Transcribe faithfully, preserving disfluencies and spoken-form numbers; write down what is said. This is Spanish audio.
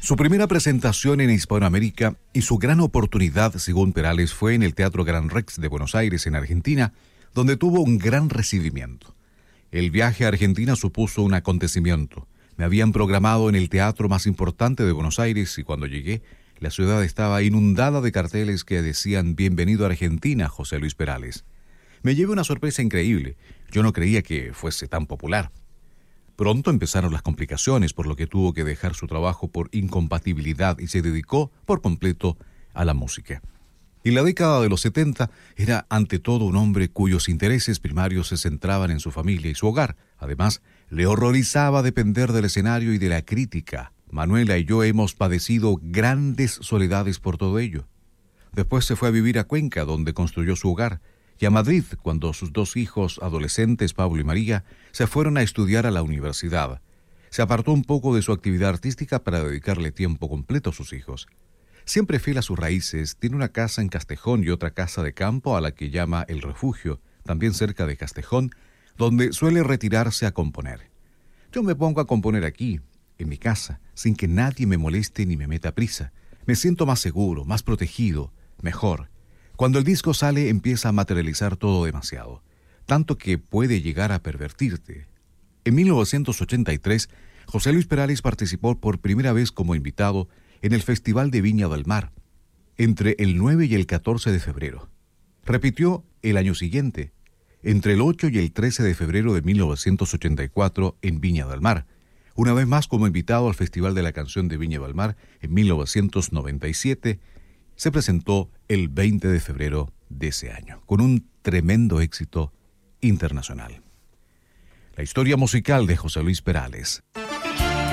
Su primera presentación en Hispanoamérica y su gran oportunidad, según Perales, fue en el Teatro Gran Rex de Buenos Aires, en Argentina, donde tuvo un gran recibimiento. El viaje a Argentina supuso un acontecimiento. Me habían programado en el teatro más importante de Buenos Aires y cuando llegué, la ciudad estaba inundada de carteles que decían «Bienvenido a Argentina, José Luis Perales». Me llevé una sorpresa increíble. Yo no creía que fuese tan popular. Pronto empezaron las complicaciones, por lo que tuvo que dejar su trabajo por incompatibilidad y se dedicó por completo a la música. En la década de los setenta era ante todo un hombre cuyos intereses primarios se centraban en su familia y su hogar. Además, le horrorizaba depender del escenario y de la crítica. Manuela y yo hemos padecido grandes soledades por todo ello. Después se fue a vivir a Cuenca, donde construyó su hogar, y a Madrid, cuando sus dos hijos adolescentes, Pablo y María, se fueron a estudiar a la universidad. Se apartó un poco de su actividad artística para dedicarle tiempo completo a sus hijos. Siempre fiel a sus raíces, tiene una casa en Castejón y otra casa de campo a la que llama El Refugio, también cerca de Castejón, donde suele retirarse a componer. Yo me pongo a componer aquí, en mi casa, sin que nadie me moleste ni me meta prisa. Me siento más seguro, más protegido, mejor. Cuando el disco sale empieza a materializar todo demasiado, tanto que puede llegar a pervertirte. En mil novecientos ochenta y tres, José Luis Perales participó por primera vez como invitado en el Festival de Viña del Mar, entre el nueve y el catorce de febrero. Repitió el año siguiente, entre el ocho y el trece de febrero de mil novecientos ochenta y cuatro en Viña del Mar, una vez más como invitado al Festival de la Canción de Viña del Mar en mil novecientos noventa y siete, se presentó el veinte de febrero de ese año, con un tremendo éxito internacional. La historia musical de José Luis Perales.